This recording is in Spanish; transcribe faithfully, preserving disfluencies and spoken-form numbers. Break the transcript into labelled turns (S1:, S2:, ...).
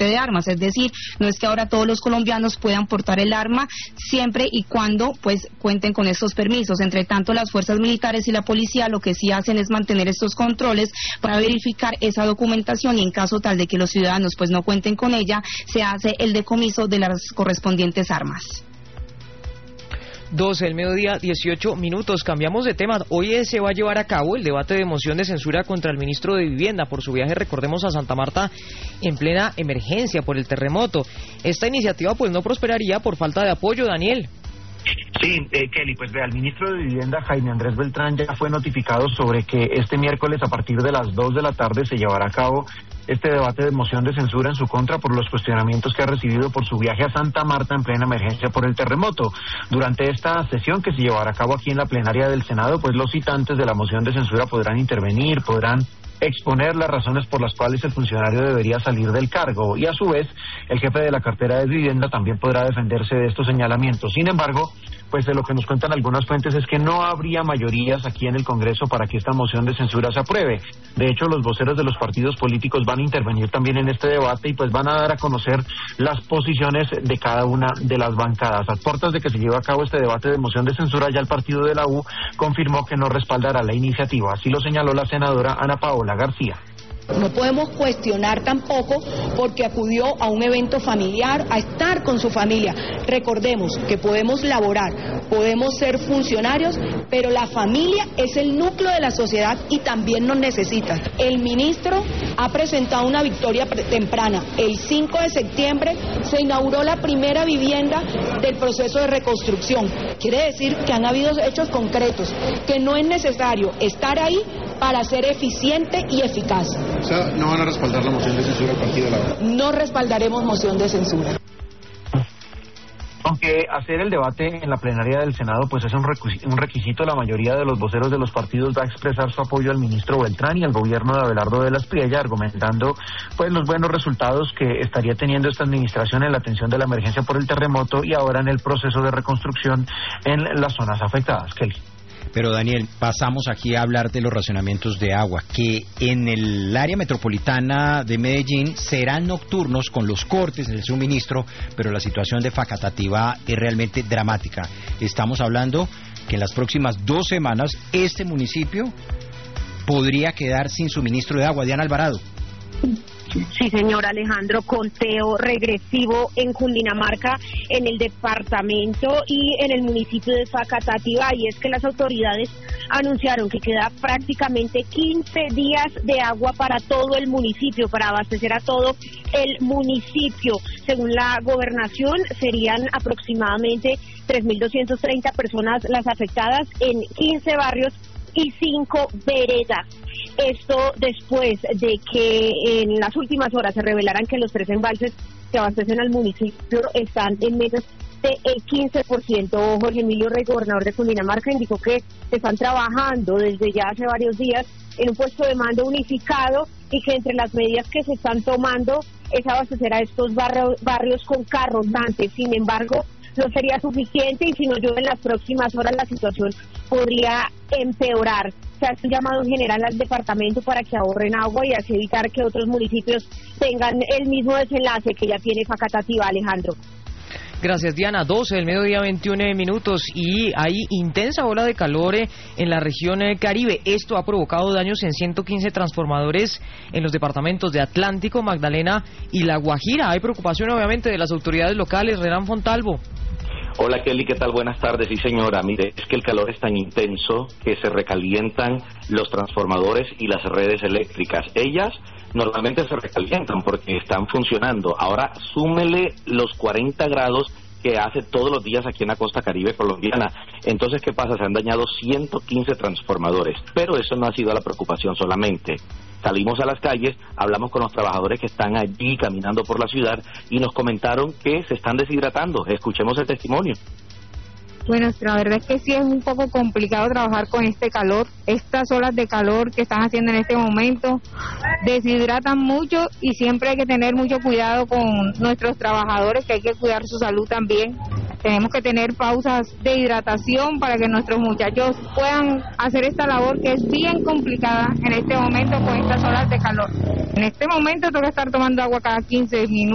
S1: de armas, es decir, no es que ahora todos los colombianos puedan portar el arma siempre y cuando pues cuenten con estos permisos. Entre tanto, las fuerzas militares y la policía lo que sí hacen es mantener estos controles para verificar esa documentación y en caso tal de que los ciudadanos pues no cuenten con ella, se hace el decomiso de las correspondientes armas.
S2: doce del mediodía, dieciocho minutos. Cambiamos de tema. Hoy se va a llevar a cabo el debate de moción de censura contra el ministro de Vivienda por su viaje, recordemos, a Santa Marta en plena emergencia por el terremoto. Esta iniciativa pues no prosperaría por falta de apoyo, Daniel.
S3: Sí, eh, Kelly, pues vea, el ministro de Vivienda, Jaime Andrés Beltrán, ya fue notificado sobre que este miércoles a partir de las dos de la tarde se llevará a cabo este debate de moción de censura en su contra por los cuestionamientos que ha recibido por su viaje a Santa Marta en plena emergencia por el terremoto. Durante esta sesión que se llevará a cabo aquí en la plenaria del Senado, pues los citantes de la moción de censura podrán intervenir, podrán exponer las razones por las cuales el funcionario debería salir del cargo y a su vez el jefe de la cartera de Vivienda también podrá defenderse de estos señalamientos. Sin embargo, pues de lo que nos cuentan algunas fuentes es que no habría mayorías aquí en el Congreso para que esta moción de censura se apruebe. De hecho, los voceros de los partidos políticos van a intervenir también en este debate y pues van a dar a conocer las posiciones de cada una de las bancadas. A puertas de que se lleve a cabo este debate de moción de censura, ya el partido de la U confirmó que no respaldará la iniciativa. Así lo señaló la senadora Ana Paola García.
S4: No podemos cuestionar tampoco porque acudió a un evento familiar, a estar con su familia. Recordemos que podemos laborar, podemos ser funcionarios, pero la familia es el núcleo de la sociedad y también nos necesita. El ministro ha presentado una victoria temprana. El cinco de septiembre se inauguró la primera vivienda del proceso de reconstrucción. Quiere decir que han habido hechos concretos, que no es necesario estar ahí para ser eficiente y eficaz.
S5: O sea, ¿no van a respaldar la moción de censura del partido de la U?
S4: No respaldaremos moción de censura.
S3: Aunque hacer el debate en la plenaria del Senado pues es un requisito, un requisito, la mayoría de los voceros de los partidos va a expresar su apoyo al ministro Beltrán y al gobierno de Abelardo de la Espriella, argumentando pues los buenos resultados que estaría teniendo esta administración en la atención de la emergencia por el terremoto y ahora en el proceso de reconstrucción en las zonas afectadas. Kelly.
S6: Pero Daniel, pasamos aquí a hablar de los racionamientos de agua, que en el área metropolitana de Medellín serán nocturnos con los cortes en el suministro, pero la situación de Facatativá es realmente dramática. Estamos hablando que en las próximas dos semanas este municipio podría quedar sin suministro de agua. Diana Alvarado.
S7: Sí, señor Alejandro, conteo regresivo en Cundinamarca, en el departamento y en el municipio de Facatativá, y es que las autoridades anunciaron que queda prácticamente quince días de agua para todo el municipio, para abastecer a todo el municipio. Según la gobernación, serían aproximadamente tres mil doscientas treinta personas las afectadas en quince barrios y cinco veredas. Esto después de que en las últimas horas se revelaran que los tres embalses que abastecen al municipio están en menos del quince por ciento. Jorge Emilio Rey, gobernador de Cundinamarca, indicó que están trabajando desde ya hace varios días en un puesto de mando unificado y que entre las medidas que se están tomando es abastecer a estos barrios, barrios con carros dantes. Sin embargo, no sería suficiente y si no llueve en las próximas horas la situación podría empeorar. Se hace un llamado en general al departamento para que ahorren agua y así evitar que otros municipios tengan el mismo desenlace que ya tiene Facatativá, Alejandro.
S2: Gracias, Diana. doce del mediodía, veintiuno minutos, y hay intensa ola de calor en la región Caribe. Esto ha provocado daños en ciento quince transformadores en los departamentos de Atlántico, Magdalena y La Guajira. Hay preocupación, obviamente, de las autoridades locales. Renan Fontalvo.
S8: Hola Kelly, ¿qué tal? Buenas tardes. Sí señora, mire, es que el calor es tan intenso que se recalientan los transformadores y las redes eléctricas. Ellas normalmente se recalientan porque están funcionando. Ahora súmele los cuarenta grados que hace todos los días aquí en la costa caribe colombiana. Entonces, ¿qué pasa? Se han dañado ciento quince transformadores, pero eso no ha sido la preocupación solamente. Salimos a las calles, hablamos con los trabajadores que están allí caminando por la ciudad y nos comentaron que se están deshidratando. Escuchemos el testimonio.
S9: Bueno, la verdad es que sí es un poco complicado trabajar con este calor. Estas olas de calor que están haciendo en este momento deshidratan mucho y siempre hay que tener mucho cuidado con nuestros trabajadores, que hay que cuidar su salud también. Tenemos que tener pausas de hidratación para que nuestros muchachos puedan hacer esta labor que es bien complicada en este momento con estas olas de calor. En este momento toca estar tomando agua cada quince minutos.